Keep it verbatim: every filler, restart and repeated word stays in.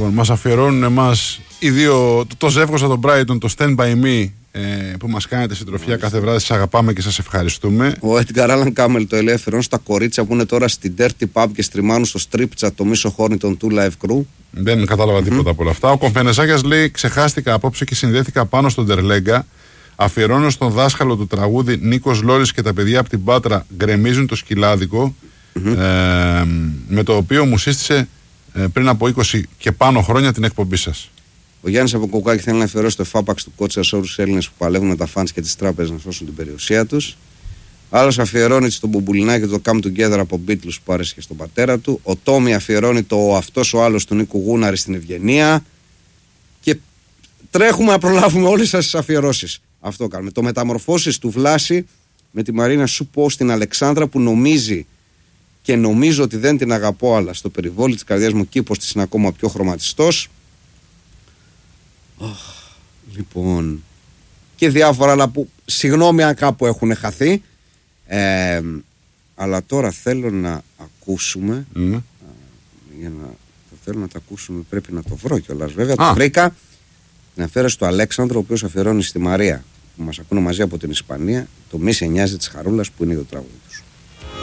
Λοιπόν, μας αφιερώνουν εμάς οι δύο, το, το ζεύγος από τον Brighton, το Stand By Me, ε, που μας κάνετε συντροφιά κάθε βράδυ. Σας αγαπάμε και σας ευχαριστούμε. Ο Edgar Allan Campbell το ελεύθερο στα κορίτσια που είναι τώρα στην Dirty Pub και στριμάνουν στο Strip Chat το μίσο χόρνη των Two Live Crew. Δεν κατάλαβα mm-hmm. τίποτα από όλα αυτά. Ο Κομφενεσάκιας λέει: ξεχάστηκα απόψε και συνδέθηκα πάνω στον Τερλέγκα. Αφιερώνω στον δάσκαλο του τραγούδι Νίκος Λόρης και τα παιδιά από την Πάτρα γκρεμίζουν το σκυλάδικο. Mm-hmm. Ε, με το οποίο μου σύστησε ε, πριν από είκοσι και πάνω χρόνια την εκπομπή σας. Ο Γιάννης από Κοκκάκι θέλει να αφιερώσει το εφάπαξ του κότσα σε όλους τους Έλληνες που παλεύουν με τα φαντς και τις τράπεζες να σώσουν την περιουσία τους. Άλλος αφιερώνει στον Μπουμπουλινάκη το Come Together από Beatles που άρεσε και στον πατέρα του. Ο Τόμι αφιερώνει το αυτός ο άλλος του Νίκου Γούναρη στην Ευγενία. Και τρέχουμε να προλάβουμε όλες σας τις αφιερώσεις. Αυτό κάνουμε. Το Μεταμορφώσεις του Βλάση με τη Μαρίνα σου πω στην Αλεξάνδρα που νομίζει και νομίζω ότι δεν την αγαπώ, αλλά στο περιβόλι της καρδιάς μου κήπος της είναι ακόμα πιο χρωματιστός. Oh, λοιπόν, και διάφορα άλλα που συγγνώμη αν κάπου έχουν χαθεί, ε, αλλά τώρα θέλω να ακούσουμε mm. ε, για να το θέλω να το ακούσουμε πρέπει να το βρω κιόλας βέβαια. ah. Το βρήκα την αφιέρωση του Αλέξανδρου, ο οποίος αφιερώνει στη Μαρία που μας ακούνε μαζί από την Ισπανία, το Μη σε νοιάζει της Χαρούλας που είναι το τραγούδι τους.